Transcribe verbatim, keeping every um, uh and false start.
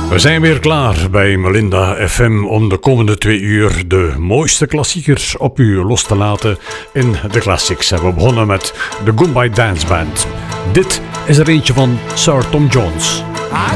We zijn weer klaar bij Melinda F M om de komende twee uur de mooiste klassiekers op u los te laten in de classics. En we begonnen met de Goodbye Dance Band. Dit is er eentje van Sir Tom Jones.